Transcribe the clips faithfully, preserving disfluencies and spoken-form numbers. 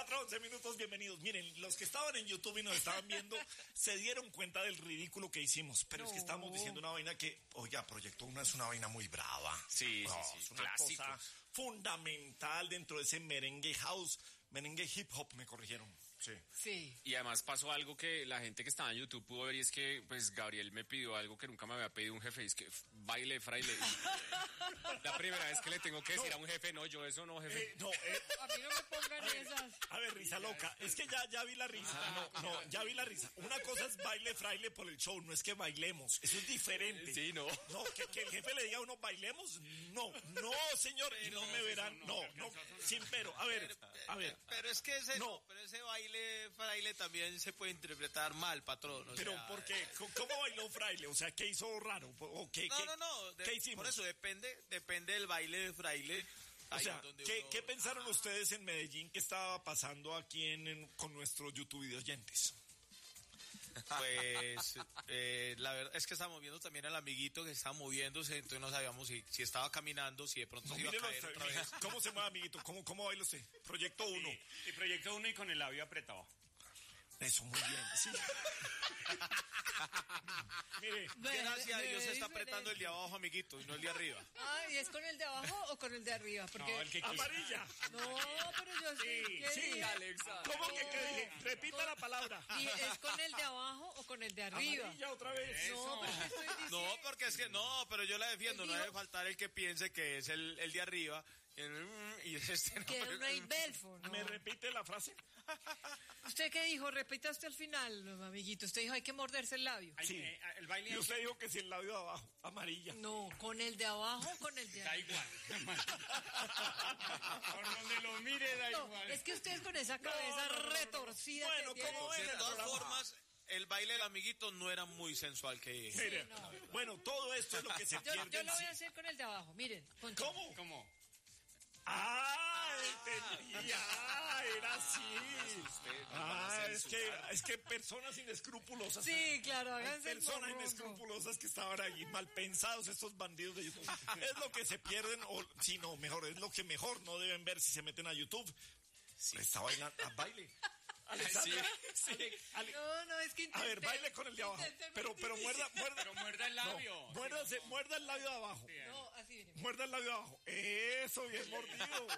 cuatro, once minutos, bienvenidos. Miren, los que estaban en YouTube y nos estaban viendo se dieron cuenta del ridículo que hicimos, pero no. Es que estábamos diciendo una vaina que, oiga, Proyecto uno es una vaina muy brava. Sí, no, sí, sí. Es una Clásicos. cosa fundamental dentro de ese merengue house, merengue hip hop, me corrigieron. Sí. Sí. Y además pasó algo que la gente que estaba en YouTube pudo ver, y es que pues Gabriel me pidió algo que nunca me había pedido un jefe, y es que baile fraile. La primera vez que le tengo que decir no. a un jefe, no, yo eso no, jefe. Eh, no, eh, a mí no me pongan a ver, esas. A ver, risa loca, es que ya, ya vi la risa, no, no, ya vi la risa. Una cosa es baile fraile por el show, no es que bailemos, eso es diferente. Sí, no. No, que, que el jefe le diga a uno, bailemos, no, no, señor, y no me verán, no, no, sin pero, a ver, a ver. Pero es que ese, no. pero ese baile fraile también se puede interpretar mal, patrón. O pero, sea, ¿por qué? ¿Cómo bailó fraile? O sea, ¿qué hizo raro? ¿O qué, no, qué, no, no, de, ¿qué hicimos? Por eso depende, depende del baile de fraile. O sea, ¿qué, uno... ¿qué pensaron ustedes en Medellín que estaba pasando aquí en, en, con nuestros YouTube de oyentes? Pues eh, la verdad es que estábamos viendo también al amiguito que estaba moviéndose, entonces no sabíamos si, si estaba caminando, si de pronto no, se iba a caer usted, otra vez. ¿Cómo se mueve, amiguito? ¿Cómo, cómo baila usted? Proyecto uno. Sí, y Proyecto uno y con el labio apretado. Eso, muy bien, sí. Mire, gracias a Dios se está apretando el de abajo, amiguito, y no el de arriba. Ah, ¿y es con el de abajo o con el de arriba? Porque... No, el que amarilla. No, pero yo sí. Sí, sí, Alexa. ¿Cómo que qué dije? Repita con... la palabra. ¿Y es con el de abajo o con el de arriba? Amarilla otra vez. No, porque estoy diciendo... No, porque es que no, pero yo la defiendo, no debe faltar el que piense que es el, el de arriba. Y este no, que era un Rey Belfo, ¿no? ¿Me repite la frase? ¿Usted qué dijo? Repita hasta el final, amiguito. Usted dijo, hay que morderse el labio. Sí. Eh, el baile y usted dijo que si el labio de abajo, amarilla. No, con el de abajo o con el de arriba. Da igual. Por donde lo mire, da no, igual. Es que usted con esa cabeza no, no, no, retorcida. Bueno, ¿cómo ven? De todas formas, el baile del amiguito no era muy sensual que... Sí, Mire, no. Bueno, todo esto es lo que se yo, pierde. Yo lo voy a hacer con el de abajo, miren. ¿Cómo? ¿Cómo? Ah, entendía, ah, era así. Ah, es que, es que personas inescrupulosas. Sí, claro, háganse personas inescrupulosas que estaban allí mal pensados, estos bandidos de YouTube. Es lo que se pierden, o si no, mejor, es lo que mejor no deben ver si se meten a YouTube. Sí. Esta vaina, a baile. Alexandra, sí, sí. Ale... No, no, es que intenté, a ver, baile con el de abajo. Pero, pero muerda, muerda. Pero muerda el labio. No, muérdase, muerda el labio de abajo. Bien. No, así viene. Muerda el labio de abajo. Eso, bien mordido.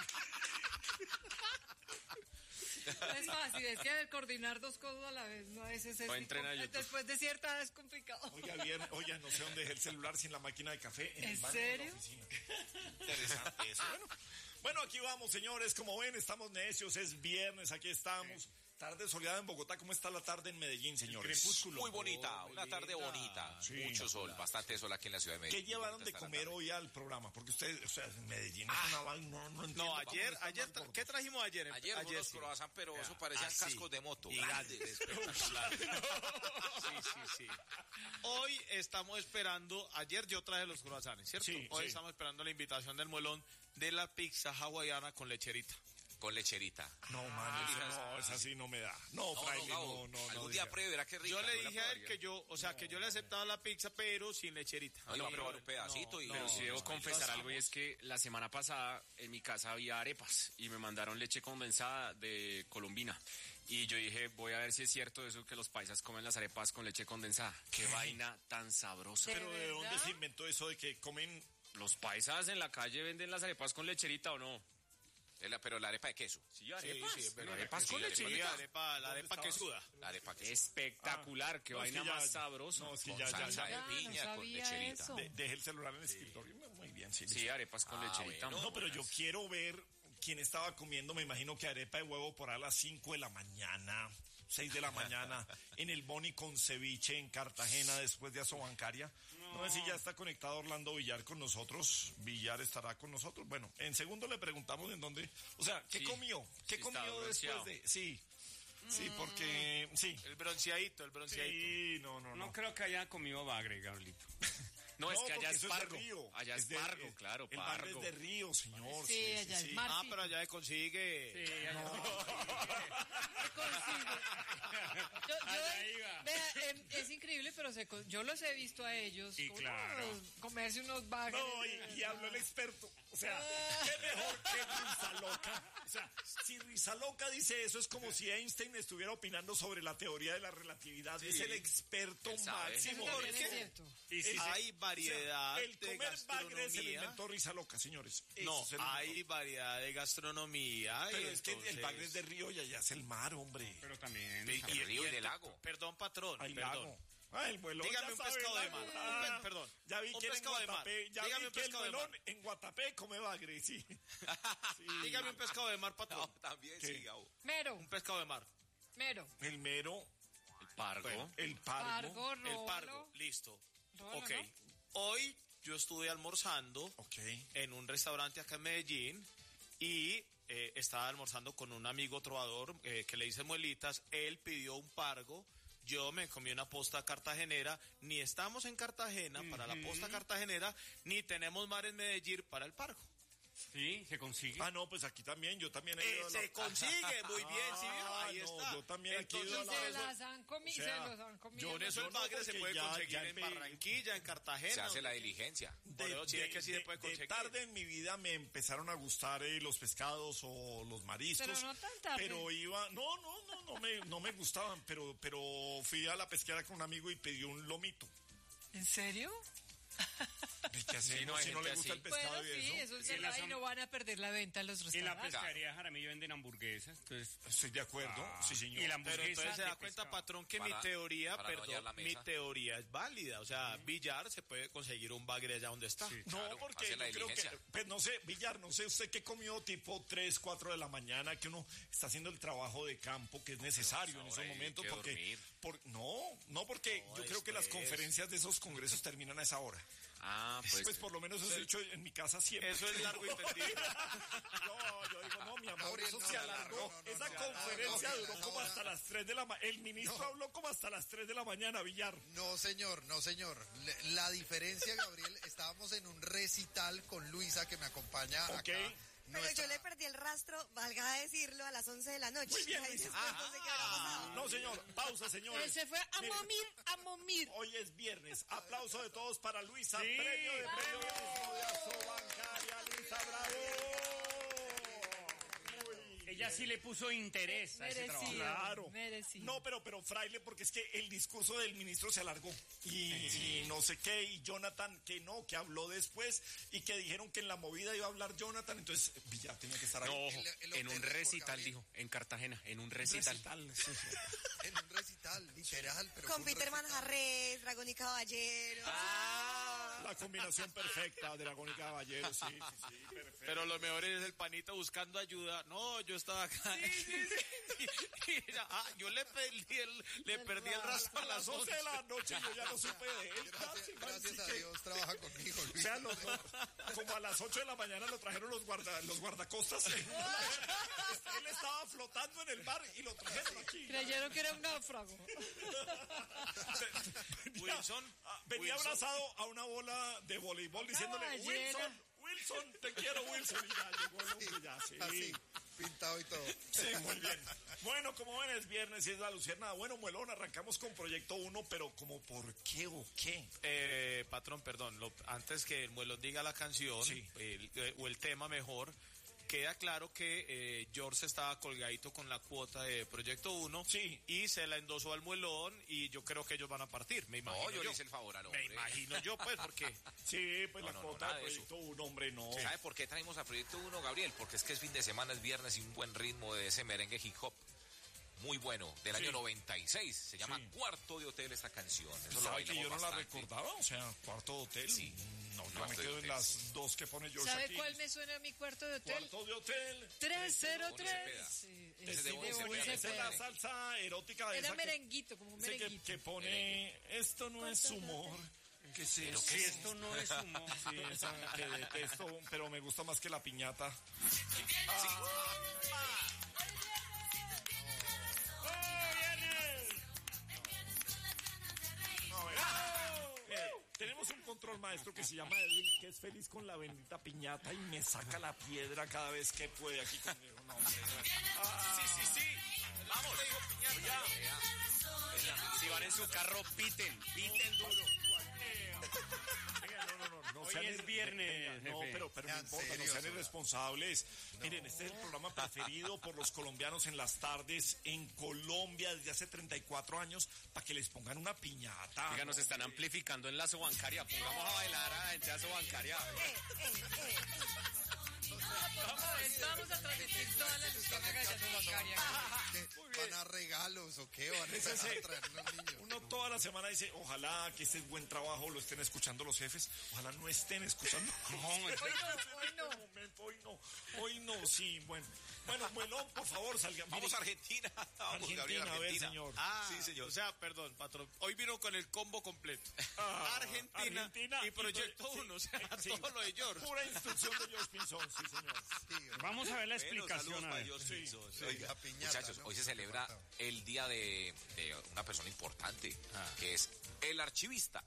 No es fácil, es que coordinar dos cosas a la vez, no es ese. O entrena YouTube. Después de cierta edad es complicado. Oiga, bien, oye, no sé dónde dejé el celular sin la máquina de café. En, ¿En el baño serio? de la oficina. Interesante eso. Bueno, bueno, aquí vamos, señores. Como ven, estamos necios. Es viernes, aquí estamos. Sí. Tarde soleada en Bogotá. ¿Cómo está la tarde en Medellín, señores? Crepúsculo. Muy bonita, oh, una tarde bonita. Sí, Mucho sol, hola. Bastante sol aquí en la ciudad de Medellín. ¿Qué llevaron de comer hoy al programa? Porque ustedes, o sea, en Medellín ah, es una vaina, no, no entiendo. No, ayer, ayer, ¿qué trajimos ayer? Ayer, ayer unos sí. croissants, pero eso parecían ah, cascos sí. de moto. Y grandes, espectacular. Sí, sí, sí. Hoy estamos esperando, ayer yo traje los croissants, ¿cierto? Sí, hoy sí. estamos esperando la invitación del Molón de la pizza hawaiana con lecherita. Con lecherita. No, man, ah, no, esa sí no me da. No, no fraile, no, no, no. Algún no, día pruebe, verá qué rica. Yo le dije a él que yo, o sea, no, que yo le aceptaba la pizza, pero sin lecherita. No, no, pero un pedacito no, y... Pero sí debo no, confesar algo, y es que la semana pasada en mi casa había arepas y me mandaron leche condensada de Colombina. Y yo dije, voy a ver si es cierto eso que los paisas comen las arepas con leche condensada. Qué vaina tan sabrosa. ¿Pero de dónde se inventó eso de que comen? ¿Los paisas en la calle venden las arepas con lecherita o no? La, pero la arepa de queso. Sí, arepas. Sí, sí, pero arepas sí, con lecherita. Sí, arepa, la arepa quesuda. La arepa queso. Espectacular, ah, qué no, vaina es que ya, más sabrosa. No, es que con ya, salsa ya, de piña, no con lecherita. De, dejé el celular en el sí. escritorio. Muy bien, sí. Sí, arepas con ah, lecherita. Bueno, no, pero yo quiero ver quién estaba comiendo, me imagino que arepa de huevo por a las cinco de la mañana. seis de la mañana en el Boni con ceviche en Cartagena después de Asobancaria. No. no sé si ya está conectado Orlando Villar con nosotros. Villar estará con nosotros. Bueno, en segundo le preguntamos en dónde. O sea, ¿qué sí. comió? ¿Qué sí, comió después de...? Sí. Sí, porque... Sí. El bronceadito, el bronceadito. Sí, no, no, no. No creo que haya comido bagre, Gabrielito. No, es no, que allá es pargo. Es allá es, es pargo, de, claro, el pargo. El bar es de río, señor. Sí, sí allá sí, es sí. mar. Ah, pero allá se consigue. Sí, allá no. se consigue. Yo, yo, vea, eh, es increíble, pero se, yo los he visto a ellos. Sí, claro. Comerse unos bagres. No, y, y habló el experto. O sea, qué mejor que Brisa Loca. O sea, si Rizaloca dice eso, es como si Einstein estuviera opinando sobre la teoría de la relatividad. Sí. Es el experto Él sabe. máximo. Eso también ¿Por es qué? cierto. Y si Es- se- Hay variedad O sea, el de comer bagre se lo gastronomía. inventó Rizaloca, señores. No, Eso se lo hay inventó. variedad de gastronomía. y Pero es que el entonces- bagre es de río y allá es el mar, hombre. Pero también. Y- Del río y del ent- lago. Perdón, patrón. Hay perdón. lago. Ah, el muelón. Dígame ya un sabe, pescado de la- mar. Ah, Un pe- perdón. Ya vi Un que en pescado de mar. Guatapé, ya Dígame vi un que el pescado de muelón mar. en Guatapé come bagre, sí. Sí. Dígame un pescado de mar, patrón. No, también ¿Qué? sí, Gabo. Mero, Un pescado de mar. mero. El mero, El pargo. bueno, el pargo. Pargo, El róbalo. pargo. Listo. Róbalo, Ok. ¿no? Hoy yo estuve almorzando Ok. en un restaurante acá en Medellín y eh, estaba almorzando con un amigo trovador eh, que le dice muelitas. Él pidió un pargo. Yo me comí una posta cartagenera. Ni estamos en Cartagena para la posta cartagenera, ni tenemos mar en Medellín para el pargo. Sí, se consigue. Ah, no, pues aquí también, yo también he Eh, ido a la- se consigue muy bien, ¿sí vio? Ah, Ahí no, está. yo también aquí he Y ido a Entonces, la- se las han comido, O sea, se los han comido. Por eso yo el no, bagre se porque puede ya- conseguir ya en empe- Barranquilla, en Cartagena. Se hace la donde- diligencia. Por eso sí es que sí se puede de conseguir. tarde en mi vida me empezaron a gustar eh, los pescados o los mariscos. Pero no tan tarde. Pero iba, no, no, no, no me, no me gustaban, pero, pero fui a la pesquera con un amigo y pedí un lomito. ¿En serio? ¿Y qué hacemos Sí, no, hay si no le gente gusta el así. pescado Bueno, y sí, eso? eso es Y en verdad, la y zona- no van a perder la venta en los En la restaurantes. pescadería Jaramillo venden hamburguesas. Entonces, Estoy de acuerdo, Ah, sí señor. y la Pero hamburguesa entonces se da de cuenta, pescado. patrón, que Para- mi teoría, para no dañar la perdón, mi mesa. teoría es válida. O sea, Villar se puede conseguir un bagre allá donde está. Sí. No, Claro, porque hace yo la creo que, diligencia. pues no sé, Villar, no sé usted qué comió tipo tres, cuatro de la mañana, que uno está haciendo el trabajo de campo que es necesario en ahora esos hay momentos, que porque, dormir. por, no, no, porque No, yo creo que las después. conferencias de esos congresos terminan a esa hora. Ah, pues. Pues por lo menos eso he hecho en mi casa siempre. Eso es largo y tendido. No, yo digo, no, mi amor, Gabriel, eso no, se no, alargó. no, no, no, Esa no, conferencia no, no, duró no, como no. hasta las tres de la mañana. El ministro No. habló como hasta las tres de la mañana, Villar. No, señor, no, señor. Le- La diferencia, Gabriel, estábamos en un recital con Luisa, que me acompaña Ok. acá. Pero Nuestra- yo le perdí el rastro, valga decirlo, a las once de la noche. Muy bien, Ahí Luisa. después no sé qué habrá pasado. No, señor, pausa, señores. Él se fue a Mire, momir, a momir. Hoy es viernes. Aplauso de todos para Luisa. Sí. Premio de periodismo de Asobancaria. Luisa, bravo. Uy. ella sí le puso interés a ese trabajo. Merecido. Claro. Merecido. No, pero, pero Fraile, porque es que el discurso del ministro se alargó. Y, y no sé qué, y Jonathan, que no, que habló después, y que dijeron que en la movida iba a hablar Jonathan, entonces Villar tenía que estar ahí. No, ojo, El- el en un hotel es por recital, Gabriel. dijo, en Cartagena, en un recital. Recital, sí, sí. En un recital, literal. Pero Con fue un Peter recital. Manjarres, Dragón y Caballero. Ah, la combinación perfecta, Dragón y Caballero, sí, sí, sí, perfecto. Pero lo mejor es el panita buscando ayuda. No, yo estaba acá. Y- y era, ah, yo le perdí el, le perdí el rastro A las once de la noche yo ya no supe de él. Gracias, casi, gracias a casi que- Dios, trabaja conmigo, O Luisa. sea, los- los- como a las ocho de la mañana lo trajeron los, guarda, los guardacostas. Él estaba flotando en el mar y lo trajeron aquí. Creyeron que era un náufrago. Wilson, Ah, venía Wilson. abrazado a una bola de voleibol diciéndole, ballena. Wilson, Wilson, te quiero, Wilson. Y ya llegó el hombre, ya, sí. Así, pintado y todo. Sí, muy bien. Bueno, como ven, es viernes y es la luciérnaga. Bueno, Muelón, arrancamos con Proyecto uno, pero como por qué o qué. Eh, patrón, perdón, lo- antes que el muelo diga la canción Sí. el- eh, o el tema mejor, queda claro que eh, George estaba colgadito con la cuota de Proyecto uno Sí. y se la endosó al muelón y yo creo que ellos van a partir, me imagino No, yo yo. le hice el favor al Me hombre. imagino yo, pues, porque Sí, pues No, la no, no, cuota nada de de eso. Proyecto uno, hombre, no. ¿Sabe por qué traemos a Proyecto uno, Gabriel? Porque es que es fin de semana, es viernes y un buen ritmo de ese merengue hip hop. Muy bueno, del año Sí. noventa y seis. Se llama Sí. Cuarto de Hotel esta canción. Eso lo ¿Sabe que bailamos yo no la bastante. recordaba? O sea, cuarto de hotel. Sí. No, yo Cuarto me de quedo en hotel, las sí. dos que pone George ¿Sabe aquí. cuál me suena a mi cuarto de hotel? Cuarto de hotel. tres cero Bonnie Cepeda. tres. Sí, Ese es de de Bonnie Bonnie Cepeda. Esa es Cepeda. la salsa erótica de Era esa que- merenguito, como un ese que, merenguito. que pone, esto no es humor. ¿Qué es eso? Si esto no es humor. Sí, esa que detesto, pero me gusta más que la piñata. No, a ver. Mire, tenemos un control maestro que se llama Edwin, que es feliz con la bendita piñata y me saca la piedra cada vez que puede aquí conmigo. No, hombre. Ah, sí, sí, sí. Vamos, le digo piñata. Si van en su carro, piten, piten duro. Venga, no, no, no, no Oiga, sean es ir- viernes, venga, no, jefe. pero, pero no ¿En importa, no serio, sean Soda? irresponsables. Miren, este es el programa preferido por los colombianos en las tardes en Colombia desde hace treinta y cuatro años para que les pongan una piñata. Oiga, nos están amplificando en la bancaria. Pongamos a bailar a la gente a bancaria. Eh, eh, eh. Vamos a transmitir toda la luciérnaga de Yaso bancaria. ¿Qué? ¿Van a regalos o qué? ¿Van a, Ese a es- traer unos niños? Uno toda la semana dice, ojalá que este buen trabajo lo estén escuchando los jefes, ojalá no estén escuchando. Hoy no, hoy no. Hoy no, hoy no, sí, bueno. Bueno, Muelón, por favor, salga. Vamos Mire, a Argentina. Vamos, Gabriel, Argentina, a ver, Argentina. señor. Ah, Sí, señor. O sea, perdón, patrón. Hoy vino con el combo completo. Ah, Argentina, Argentina y Proyecto sí, uno. O sea, sí. todo lo de George. Pura instrucción de George Pinzón, sí, señor. Sí, hombre, Vamos a ver la Bueno, explicación. saludos a para ver. George Sí, Pinzón. sí, Oiga, la piñata, muchachos, ¿no? hoy se celebra el día de, de una persona importante, que es el archivista.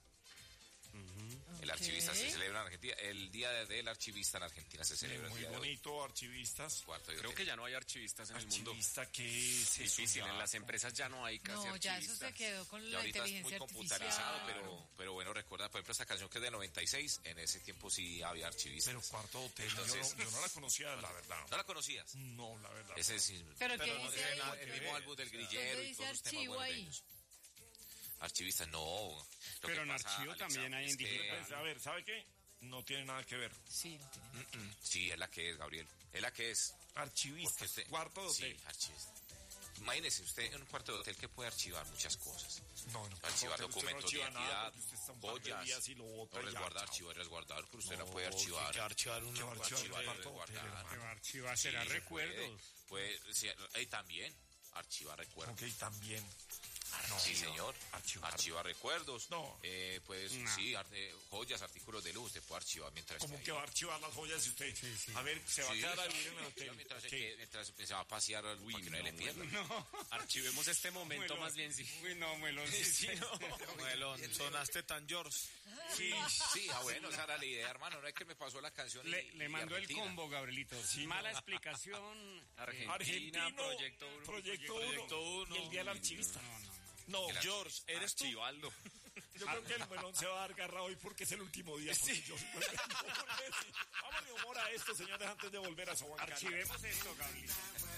El archivista se celebra en Argentina. El día de- del archivista en Argentina se celebra Muy el día de hoy. bonito, archivistas. Cuarto de Creo hotel. que ya no hay archivistas en el mundo. Archivista, ¿qué es eso? Difícil, ya? en las empresas ya no hay casi No, ya eso archivistas. se quedó con Y la ahorita es muy inteligencia computarizado, artificial. pero, pero bueno, recuerda, por ejemplo, esta canción que es de noventa y seis, en ese tiempo sí había archivistas. Pero cuarto hotel, yo Entonces- no, yo no la conocía, la verdad. ¿No la conocías? No, la verdad. Ese es Pero ¿qué Pero no dice tiene ahí? nada el que mismo ver. álbum del ¿Dónde grillero y dice todos los temas archivo buenos de ahí? ellos. Archivistas, no. Lo Pero que en pasa, archivo Alexa, también hay es en que- digital. Pues, a ver, ¿sabe qué? No tiene nada que ver. Sí, no tiene. Mm, mm, Sí, es la que es, Gabriel. Es la que es. Archivista, Porque usted- cuarto de hotel. Sí, archivista. Imagínese usted en un cuarto de hotel que puede archivar muchas cosas. No, no. Archivar usted no documentos de archiva nada, identidad, porque usted está un par de joyas, días y lo bota no y ya, resguardar, chao. archivar, resguardar, pero usted no, No, puede archivar. que archivar una ¿Qué va a archivar? archivar, Cuarto hotel, resguardar. hermano. Que va a archivar, será Sí, se recuerdos. Puede, puede- sí, y también archivar recuerdos. Ok, también. Sí, señor. Archivar. Archivar recuerdos. No. Eh, pues No. sí, arte- joyas, artículos de luz, se puede archivar mientras ¿Cómo esté que ahí. va a archivar las joyas si usted? sí. A ver, se va Sí, a quedar a sí, vivir en el sí, hotel. Mientras, Ok. que- mientras se va a pasear para que no le pierda. Archivemos este momento Muelón. más bien, sí. Uy, no, Muelón. Sí, sí, Melón, sonaste tan George. Sí, sí, ah, bueno, esa era la idea, hermano. No es que me pasó la canción. y- Le, y le mandó el Argentina. combo, Gabrielito. Mala explicación. Argentina, Argentino, Proyecto uno. Proyecto uno, Proyecto uno. y el día del archivista. No, no, no. No, El George, ¿eres tú? Archivaldo. yo creo que el melón se va a dar garra hoy porque es el último día. porque yo- Vamos de humor a esto, señores, antes de volver a su bancaria. Archivemos esto, Gabrielito.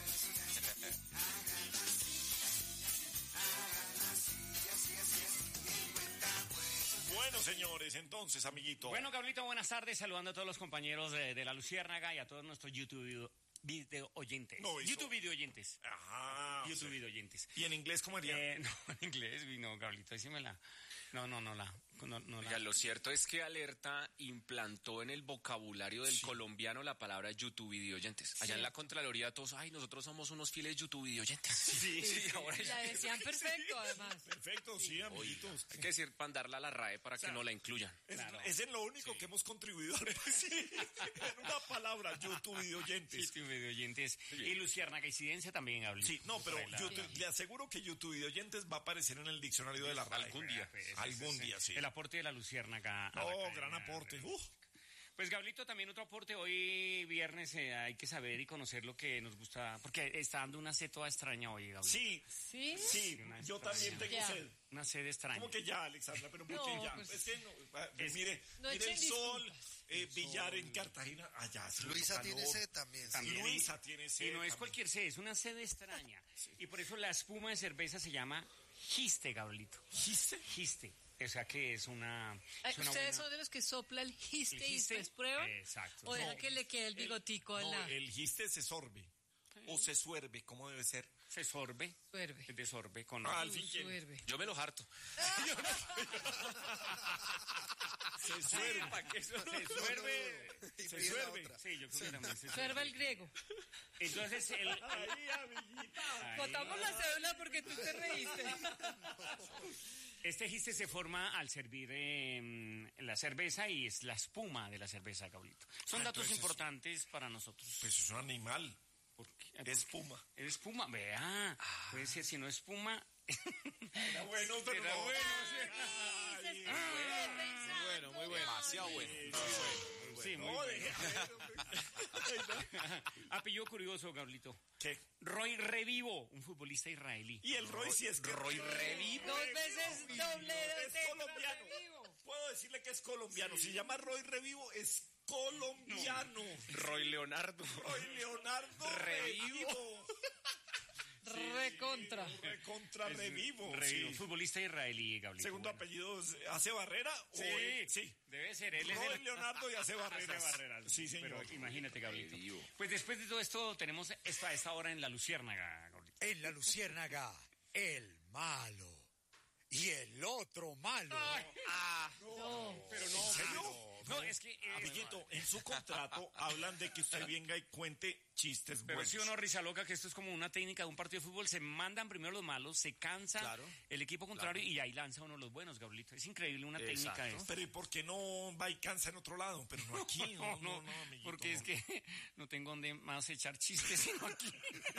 Bueno, señores, entonces, amiguito. Bueno, Gabrielito, buenas tardes. Saludando a todos los compañeros de, de La Luciérnaga y a todos nuestros YouTube video, video oyentes. No, eso- YouTube video oyentes. Ajá. YouTube sí. video oyentes. ¿Y en inglés cómo haría? Eh, no, en inglés, uy, no, Gabrielito, decímela. No, no, no la. No, no Oiga, la. lo cierto es que Alerta implantó en el vocabulario del colombiano la palabra YouTube videoyentes. Allá en la Contraloría todos, ay, nosotros somos unos fieles YouTube videoyentes. Sí, sí, ahora La ya. decían perfecto, además. Perfecto, sí, amiguitos. Hay que decir, mandarla a la R A E para que no la incluyan. Es, Claro. es en lo único que hemos contribuido al sí, en una palabra, YouTube video oyentes. YouTube video oyentes. Y Luciérnaga incidencia también, Gabrielito. Sí, no, pero Por ahí la- YouTube- le aseguro que YouTube video oyentes va a aparecer en el diccionario de la R A E. Algún día. Pues, ese Algún es, día, sí. El aporte de la Luciérnaga. a la Oh, cadena. gran aporte. Uf. Pues Gablito, también otro aporte. Hoy viernes eh, hay que saber y conocer lo que nos gusta, porque está dando una sed toda extraña hoy, Gablito. Sí, ¿Sí? sí, una yo extraña. también tengo Ya. sed. Una sed extraña. ¿Cómo que ya, Alexandra? Pero ¿por qué No, ya? pues- es que no, ah, Es- mire, no mire el echen sol, disculpas. eh, billar en Cartagena, allá hace mucho Luisa calor. tiene sed también. sí. También. Luisa tiene sed. Y no es también. cualquier sed, es una sed extraña. Y por eso la espuma de cerveza se llama giste, Gablito. ¿Giste? Giste. O sea que es una... Ay, es una ¿Ustedes buena- son de los que sopla el giste, ¿El y giste? después prueban? Exacto. ¿O deja No. que le quede el bigotico a No, la el giste se sorbe. O se suerbe, ¿cómo debe ser? Se sorbe. suerve? Es de sorbe con... Ah, al fin, ¿quién? Suerve. Yo me lo harto. Se suerbe. ¿Para qué? Se No, no, suerve. no. Y Se pide la suerve. otra. Sí, yo creo que también se Suerva el griego. Entonces, el... Ahí, amiguita. Ahí. Botamos la cédula porque tú te reíste. Este giste se forma al servir eh, la cerveza y es la espuma de la cerveza, Gablito. Son Ah, datos entonces- importantes para nosotros. Pues es un animal. Porque, Es espuma. Es espuma, vea. Puede ser, si no espuma... Era bueno, pero Era no. bueno, Ay, Muy bueno, muy bueno. Demasiado bueno. Sí, Muy sí, bueno. pues. Sí, muy No, bueno. deje- a ver, hombre. Apellido curioso, Gabrielito. ¿Qué? Roy Revivo, un futbolista israelí. Y el Roy sí es que... Roy Revivo. Dos veces doble Es colombiano. Puedo decirle que es colombiano. Si llama Roy Revivo, es colombiano. Roy Leonardo. Roy Leonardo Revivo. Recontra. Recontra Es Revivo. Revivo, Sí. futbolista israelí, Gabrielito. Segundo Bueno. apellido, es- ¿hace Barrera? o Sí, es- sí. debe ser. Él es Roy el... Leonardo y hace Barreras. Hace Barreras. Sí, señor. Pero imagínate, Gabrielito. Revivo. Pues después de todo esto, tenemos esta, esta hora en La Luciérnaga, Gabrielito. En la luciérnaga, el malo. Y el otro malo. Pero no, ¿En serio? No, es que... eh, Amiguito, en su contrato hablan de que usted venga y cuente chistes Pero buenos. sí o no, risa loca, que esto es como una técnica de un partido de fútbol. Se mandan primero los malos, se cansa Claro. el equipo contrario y ahí lanza uno los buenos, Gabrielito. Es increíble una técnica Exacto. esta. Pero ¿y por qué no va y cansa en otro lado? Pero no aquí, no, no, no, amiguito, porque es no. que no tengo donde más echar chistes sino aquí.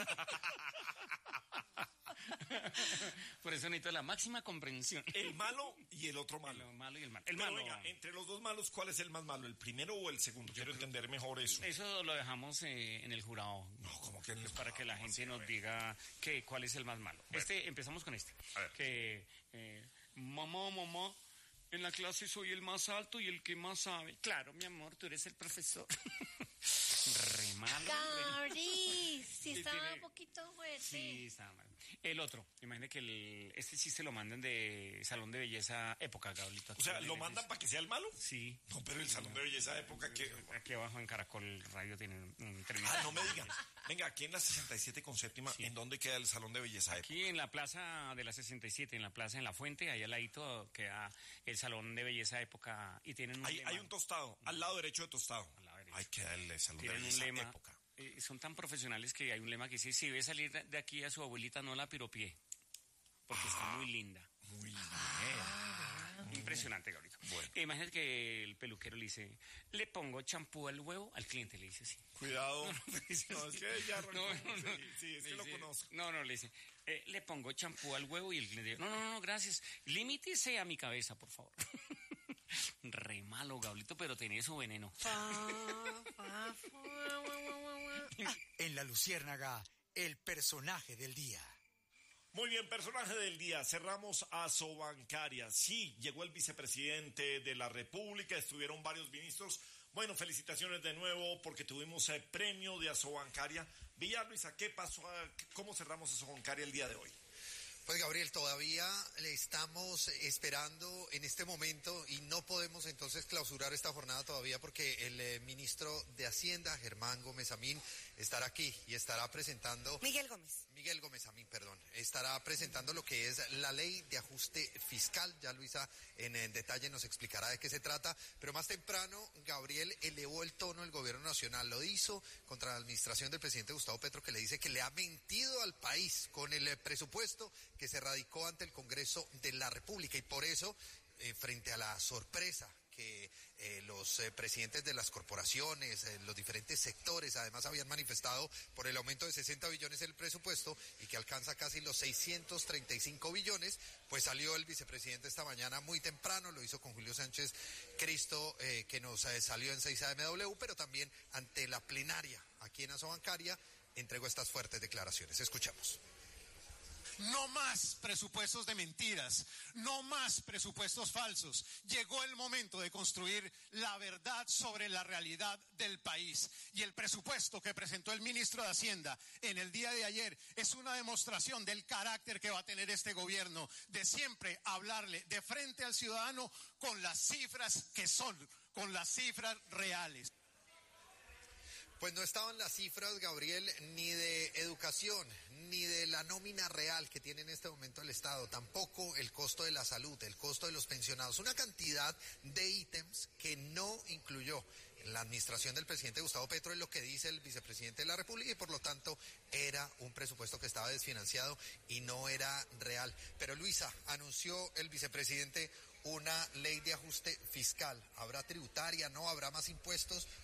Por eso necesito la máxima comprensión. El malo y el otro malo. El malo y el malo. El Pero malo. venga, entre los dos malos, ¿cuál es el más malo? ¿El primero o el segundo? Quiero entender mejor eso. Eso lo dejamos eh, en el jurado. No, como que en el Pues para que la gente nos diga que, cuál es el más malo. Este, empezamos con este. A ver. Que, eh, mamá, mamá, en la clase soy el más alto y el que más sabe. Claro, mi amor, tú eres el profesor. Re malo. Gabri, si Sí, estaba tiene- un poquito fuerte. Sí, está mal. El otro, imagínate que el, este sí se lo mandan de Salón de Belleza Época, Gabrielito. O sea, ¿lo mandan para que sea el malo? Sí. No, pero el salón de belleza de época que... Aquí abajo en Caracol Radio tienen un término. Ah, no me digan. Venga, aquí en la sesenta y siete con séptima, ¿en dónde queda el salón de belleza de época? Aquí en la plaza de la sesenta y siete, en la plaza en La Fuente, ahí al ladito queda el Salón de Belleza Época y tienen un Hay, lema. hay un tostado, al lado derecho de tostado. Al lado derecho. Ay, queda el salón de Tienen un belleza lema. época. eh, son tan profesionales que hay un lema que dice, si ve salir de aquí a su abuelita, no la piropié. Porque está muy linda. Muy bien. Impresionante, Gabriel. Bueno. Imagínate que el peluquero le dice, le pongo champú al huevo, al cliente le dice así. Cuidado. No, No, es que ya arrancó. No, no, no. Sí, sí, es Le que lo dice- conozco. No, no, le dice, eh, le pongo champú al huevo y el cliente dice, no, no, no, gracias. Limítese a mi cabeza, por favor. Re malo, Gablito, pero tiene su veneno. En la luciérnaga, el personaje del día. Muy bien, personaje del día. Cerramos a Sobancaria. Sí, llegó el vicepresidente de la República, estuvieron varios ministros. Bueno, felicitaciones de nuevo porque tuvimos el premio de Asobancaria. Villa Luisa, ¿qué pasó? ¿Cómo cerramos Asobancaria el día de hoy? Pues Gabriel, todavía le estamos esperando en este momento y no podemos entonces clausurar esta jornada todavía porque el eh, ministro de Hacienda, Germán Gómez Amín, estará aquí y estará presentando... Miguel Gómez. Miguel Gómez Amín, perdón, estará presentando lo que es la ley de ajuste fiscal. Ya Luisa en, en detalle nos explicará de qué se trata, pero más temprano Gabriel elevó el tono el gobierno nacional. Lo hizo contra la administración del presidente Gustavo Petro, que le dice que le ha mentido al país con el eh, presupuesto que se radicó ante el Congreso de la República y por eso, eh, frente a la sorpresa que eh, los eh, presidentes de las corporaciones, eh, los diferentes sectores, además habían manifestado por el aumento de sesenta billones en el presupuesto y que alcanza casi los seiscientos treinta y cinco billones, pues salió el vicepresidente esta mañana muy temprano, lo hizo con Julio Sánchez Cristo, eh, que nos eh, salió en seis A M W, pero también ante la plenaria aquí en Asobancaria, entregó estas fuertes declaraciones. Escuchamos. No más presupuestos de mentiras, no más presupuestos falsos. Llegó el momento de construir la verdad sobre la realidad del país. Y el presupuesto que presentó el ministro de Hacienda en el día de ayer es una demostración del carácter que va a tener este gobierno, de siempre hablarle de frente al ciudadano con las cifras que son, con las cifras reales. Pues no estaban las cifras, Gabriel, ni de educación, ni de la nómina real que tiene en este momento el Estado, tampoco el costo de la salud, el costo de los pensionados, una cantidad de ítems que no incluyó la administración del presidente Gustavo Petro, es lo que dice el vicepresidente de la República y por lo tanto era un presupuesto que estaba desfinanciado y no era real. Pero Luisa, anunció el vicepresidente una ley de ajuste fiscal. ¿Habrá tributaria? ¿No? ¿Habrá más impuestos?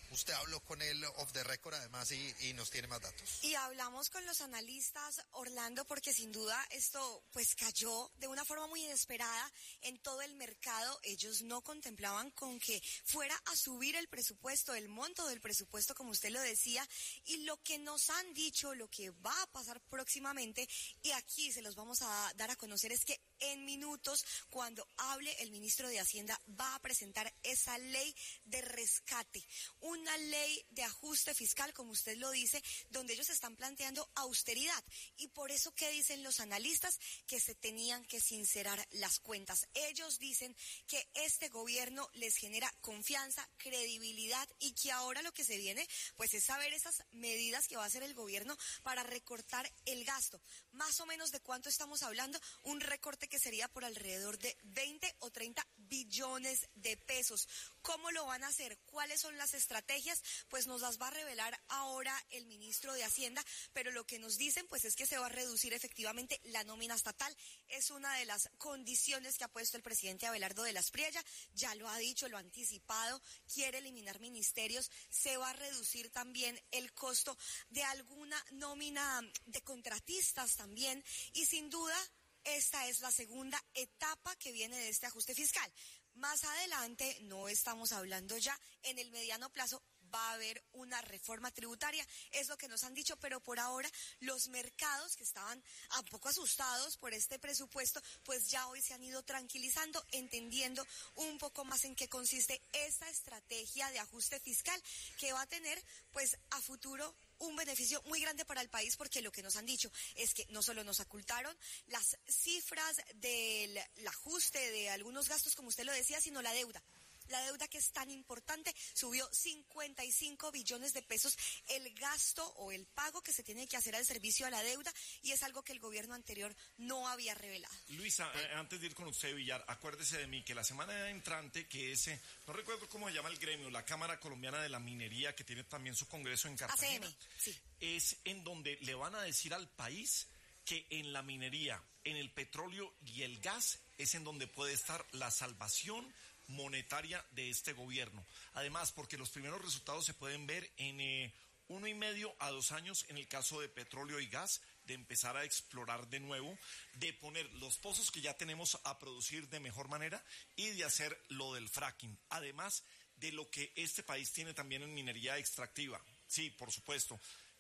Usted habló con él off the record además y, y nos tiene más datos. Y hablamos con los analistas, Orlando, porque sin duda esto pues cayó de una forma muy inesperada en todo el mercado. Ellos no contemplaban con que fuera a subir el presupuesto, el monto del presupuesto, como usted lo decía, y lo que nos han dicho, lo que va a pasar próximamente, y aquí se los vamos a dar a conocer, es que en minutos, cuando hable el ministro de Hacienda, va a presentar esa ley de rescate, una ley de ajuste fiscal, como usted lo dice, donde ellos están planteando austeridad. Y por eso, ¿qué dicen los analistas? Que se tenían que sincerar las cuentas. Ellos dicen que este gobierno les genera confianza, credibilidad, y que ahora lo que se viene, pues es saber esas medidas que va a hacer el gobierno para recortar el gasto. Más o menos, ¿de cuánto estamos hablando? Un recorte que sería por alrededor de veinte o treinta billones de pesos. ¿Cómo lo van a hacer? ¿Cuáles son las estrategias? Pues nos las va a revelar ahora el ministro de Hacienda, pero lo que nos dicen pues es que se va a reducir efectivamente la nómina estatal. Es una de las condiciones que ha puesto el presidente Abelardo de la Espriella, ya lo ha dicho, lo ha anticipado, quiere eliminar ministerios, se va a reducir también el costo de alguna nómina de contratistas también, y sin duda esta es la segunda etapa que viene de este ajuste fiscal. Más adelante, no estamos hablando ya, en el mediano plazo va a haber una reforma tributaria, es lo que nos han dicho, pero por ahora los mercados que estaban un poco asustados por este presupuesto, pues ya hoy se han ido tranquilizando, entendiendo un poco más en qué consiste esta estrategia de ajuste fiscal que va a tener pues a futuro un beneficio muy grande para el país, porque lo que nos han dicho es que no solo nos ocultaron las cifras del el ajuste de algunos gastos, como usted lo decía, sino la deuda. La deuda, que es tan importante, subió cincuenta y cinco billones de pesos el gasto o el pago que se tiene que hacer al servicio a la deuda, y es algo que el gobierno anterior no había revelado. Luisa, eh, antes de ir con usted, Villar, acuérdese de mí que la semana entrante, que ese, no recuerdo cómo se llama el gremio, la Cámara Colombiana de la Minería, que tiene también su congreso en Cartagena, A C M, sí. Es en donde le van a decir al país que en la minería, en el petróleo y el gas, es en donde puede estar la salvación monetaria de este gobierno. Además, porque los primeros resultados se pueden ver en eh, uno y medio a dos años en el caso de petróleo y gas, de empezar a explorar de nuevo, de poner los pozos que ya tenemos a producir de mejor manera y de hacer lo del fracking. Además de lo que este país tiene también en minería extractiva. Sí, por supuesto.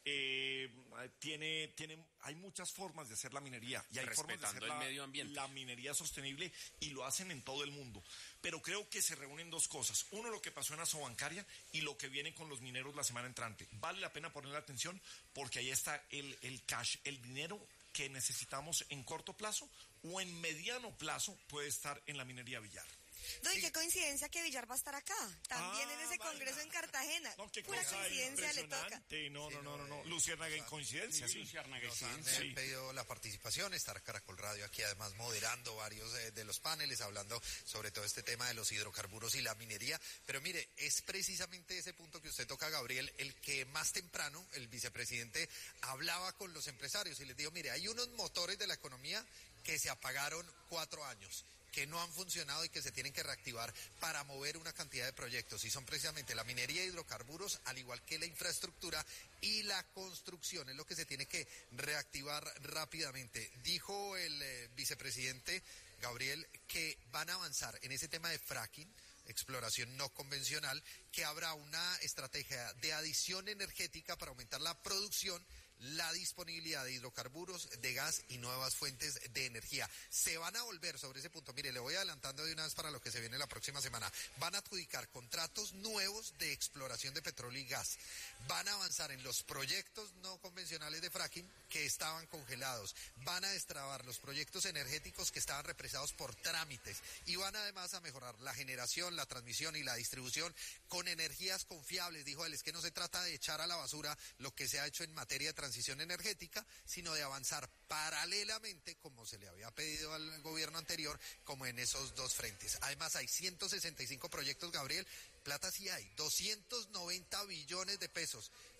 Eh, tiene, tiene, hay muchas formas de hacer la minería y hay formas de hacer el la, medio ambiente. la minería sostenible, y lo hacen en todo el mundo. Pero creo que se reúnen dos cosas. Uno, lo que pasó en Asobancaria, y lo que viene con los mineros la semana entrante. Vale la pena ponerle atención, porque ahí está el, el cash, el dinero que necesitamos en corto plazo o en mediano plazo puede estar en la minería Villar. No, y qué coincidencia que Villar va a estar acá, también Ah, en ese vaya. congreso en Cartagena. No, qué Pura cosa coincidencia le toca. impresionante. No, no, Sí, no, no, no. no, Luciérnaga en no, coincidencia, sí. Nos han eh, Sí. pedido la participación, estar Caracol Radio aquí además moderando varios eh, de los paneles, hablando sobre todo este tema de los hidrocarburos y la minería. Pero mire, es precisamente ese punto que usted toca, Gabriel, el que más temprano el vicepresidente hablaba con los empresarios y les dijo, mire, hay unos motores de la economía que se apagaron cuatro años, que no han funcionado y que se tienen que reactivar para mover una cantidad de proyectos, y son precisamente la minería de hidrocarburos, al igual que la infraestructura y la construcción, es lo que se tiene que reactivar rápidamente. Dijo el eh, vicepresidente Gabriel que van a avanzar en ese tema de fracking, exploración no convencional, que habrá una estrategia de adición energética para aumentar la producción, la disponibilidad de hidrocarburos, de gas y nuevas fuentes de energía. Se van a volver sobre ese punto. Mire, le voy adelantando de una vez para lo que se viene la próxima semana. Van a adjudicar contratos nuevos de exploración de petróleo y gas. Van a avanzar en los proyectos no convencionales de fracking que estaban congelados. Van a destrabar los proyectos energéticos que estaban represados por trámites. Y van además a mejorar la generación, la transmisión y la distribución con energías confiables. Dijo él, es que no se trata de echar a la basura lo que se ha hecho en materia de transición energética, sino de avanzar paralelamente, como se le había pedido al gobierno anterior, como en esos dos frentes. Además, hay ciento sesenta y cinco proyectos, Gabriel, plata sí hay, doscientos noventa billones de pesos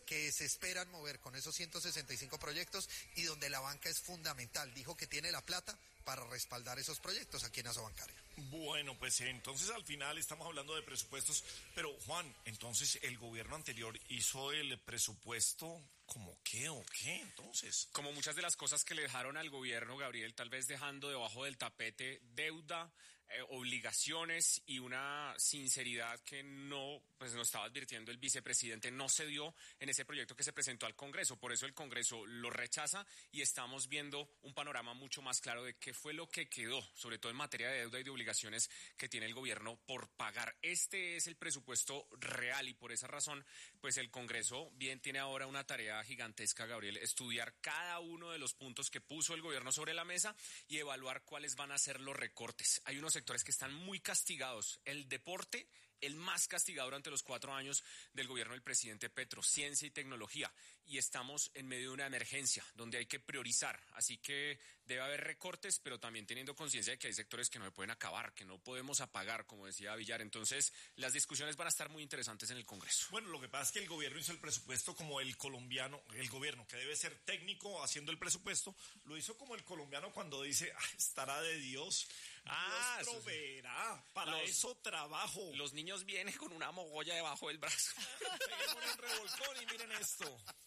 que se esperan mover con esos ciento sesenta y cinco proyectos y donde la banca es fundamental. Dijo que tiene la plata para respaldar esos proyectos aquí en Asobancaria. Bueno, pues entonces al final estamos hablando de presupuestos, pero Juan, entonces el gobierno anterior hizo el presupuesto ¿como qué o qué entonces? Como muchas de las cosas que le dejaron al gobierno, Gabriel, tal vez dejando debajo del tapete deuda, eh, obligaciones y una sinceridad que no, pues nos estaba advirtiendo el vicepresidente, no se dio en ese proyecto que se presentó al Congreso. Por eso el Congreso lo rechaza y estamos viendo un panorama mucho más claro de qué fue lo que quedó, sobre todo en materia de deuda y de obligaciones que tiene el gobierno por pagar. Este es el presupuesto real y por esa razón, pues el Congreso bien tiene ahora una tarea gigantesca, Gabriel, estudiar cada uno de los puntos que puso el gobierno sobre la mesa y evaluar cuáles van a ser los recortes. Hay unos sectores que están muy castigados. El deporte, el más castigado durante los cuatro años del gobierno del presidente Petro, ciencia y tecnología. Y estamos en medio de una emergencia donde hay que priorizar. Así que debe haber recortes, pero también teniendo conciencia de que hay sectores que no se pueden acabar, que no podemos apagar, como decía Villar. Entonces, las discusiones van a estar muy interesantes en el Congreso. Bueno, lo que pasa es que el gobierno hizo el presupuesto como el colombiano, el gobierno que debe ser técnico haciendo el presupuesto, lo hizo como el colombiano cuando dice, ah, estará de Dios. Ah, Dios proveerá, para los, eso trabajo. Los niños vienen con una mogolla debajo del brazo. Peguémosle un revolcón y miren esto.